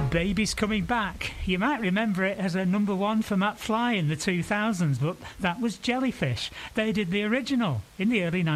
Baby's Coming Back. You might remember it as a number one for Matt Fly in the 2000s, but that was Jellyfish. They did the original in the early